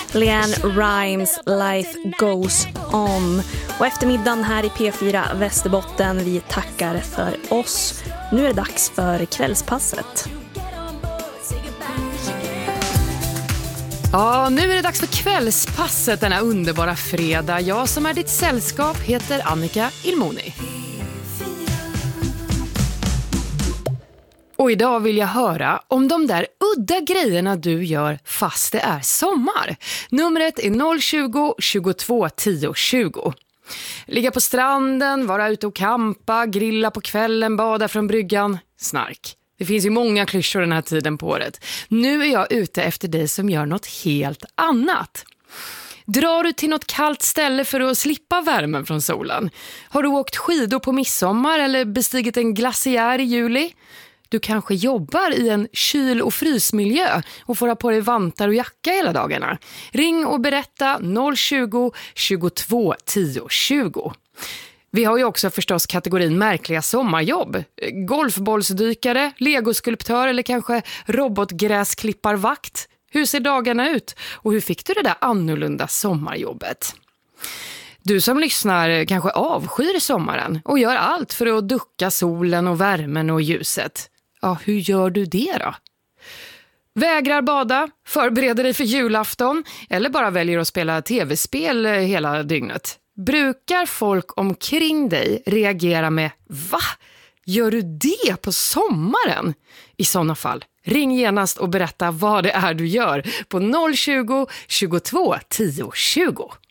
Leanne Rimes Life Goes On. Och eftermiddagen här i P4 Västerbotten, vi tackar för oss. Nu är det dags för kvällspasset. Ja, nu är det dags för kvällspasset denna underbara fredag. Jag som är ditt sällskap heter Annika Ilmoni. Och idag vill jag höra om de där udda grejerna du gör fast det är sommar. Numret är 020 22 10 20. Ligga på stranden, vara ute och campa, grilla på kvällen, bada från bryggan, snark. Det finns ju många klyschor den här tiden på året. Nu är jag ute efter dig som gör något helt annat. Drar du till något kallt ställe för att slippa värmen från solen? Har du åkt skidor på midsommar eller bestigit en glaciär i juli? Du kanske jobbar i en kyl- och frysmiljö och får ha på dig vantar och jacka hela dagarna. Ring och berätta 020 22 10 20. Vi har ju också förstås kategorin märkliga sommarjobb. Golfbollsdykare, legoskulptör eller kanske robotgräsklipparvakt. Hur ser dagarna ut? Och hur fick du det där annorlunda sommarjobbet? Du som lyssnar kanske avskyr sommaren och gör allt för att ducka solen och värmen och ljuset. Ja, hur gör du det då? Vägrar bada, förbereder dig för julafton eller bara väljer att spela tv-spel hela dygnet? Brukar folk omkring dig reagera med "Va? Gör du det på sommaren?" I sådana fall, ring genast och berätta vad det är du gör på 020 22 10 20.